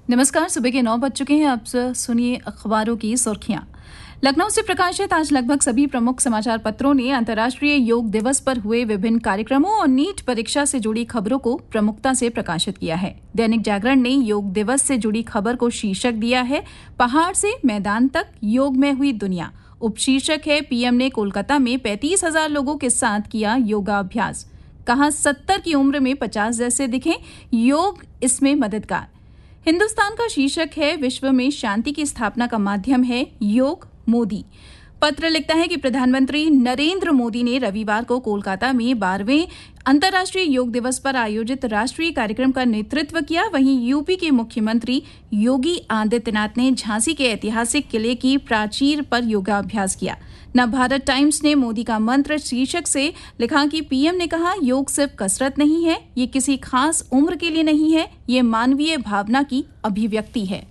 नमस्कार। सुबह के 9 बज चुके हैं। अब सुनिए अखबारों की सुर्खियां। लखनऊ से प्रकाशित आज लगभग सभी प्रमुख समाचार पत्रों ने अंतर्राष्ट्रीय योग दिवस पर हुए विभिन्न कार्यक्रमों और नीट परीक्षा से जुड़ी खबरों को प्रमुखता से प्रकाशित किया है। दैनिक जागरण ने योग दिवस से जुड़ी खबर को शीर्षक दिया है, पहाड़ से मैदान तक योग में हुई दुनिया। उपशीर्षक है, पीएम ने कोलकाता में 35,000 लोगों के साथ किया योगाभ्यास। कहा 70 की उम्र में 50 जैसे दिखें, योग इसमें मददगार। हिंदुस्तान का शीर्षक है, विश्व में शांति की स्थापना का माध्यम है योग। मोदी पत्र लिखता है कि प्रधानमंत्री नरेंद्र मोदी ने रविवार को कोलकाता में 12वें अंतर्राष्ट्रीय योग दिवस पर आयोजित राष्ट्रीय कार्यक्रम का नेतृत्व किया। वहीं यूपी के मुख्यमंत्री योगी आदित्यनाथ ने झांसी के ऐतिहासिक किले की प्राचीर पर योगाभ्यास किया। नवभारत टाइम्स ने मोदी का मंत्र शीर्षक से लिखा कि पीएम ने कहा, योग सिर्फ कसरत नहीं है, ये किसी खास उम्र के लिए नहीं है, ये मानवीय भावना की अभिव्यक्ति है।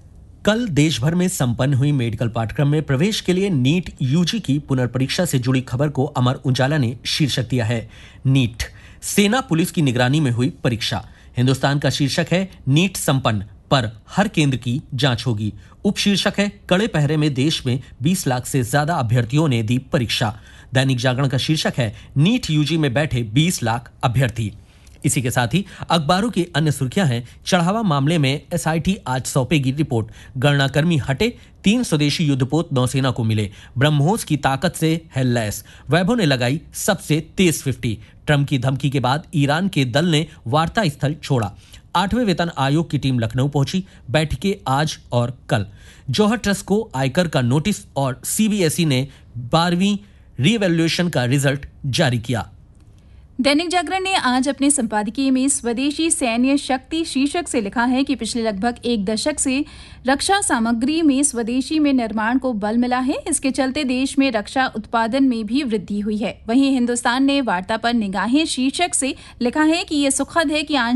कल देश भर में संपन्न हुई मेडिकल पाठ्यक्रम में प्रवेश के लिए नीट यूजी की पुनर्परीक्षा से जुड़ी खबर को अमर उजाला ने शीर्षक दिया है, नीट सेना पुलिस की निगरानी में हुई परीक्षा। हिंदुस्तान का शीर्षक है, नीट संपन्न पर हर केंद्र की जांच होगी। उपशीर्षक है, कड़े पहरे में देश में 20 लाख से ज्यादा अभ्यर्थियों ने दी परीक्षा। दैनिक जागरण का शीर्षक है, नीट यूजी में बैठे 20 लाख अभ्यर्थी। इसी के साथ ही अखबारों की अन्य सुर्खियां हैं, चढ़ावा मामले में एसआईटी आज सौंपेगी रिपोर्ट। गणनाकर्मी हटे, 3 स्वदेशी युद्धपोत नौसेना को मिले। ब्रह्मोस की ताकत से है लैस। वैभव ने लगाई सबसे तेज 50। ट्रंप की धमकी के बाद ईरान के दल ने वार्ता स्थल छोड़ा। 8वें वेतन आयोग की टीम लखनऊ पहुंची। बैठकें आज और कल। जौहर ट्रस्ट को आयकर का नोटिस और सीबीएसई ने 12वीं रीवैल्यूएशन का रिजल्ट जारी किया। दैनिक जागरण ने आज अपने संपादकीय में स्वदेशी सैन्य शक्ति शीर्षक से लिखा है कि पिछले लगभग 1 दशक से रक्षा सामग्री में स्वदेशी में निर्माण को बल मिला है। इसके चलते देश में रक्षा उत्पादन में भी वृद्धि हुई है। वहीं हिंदुस्तान ने वार्ता पर निगाहें शीर्षक से लिखा है कि यह सुखद है कि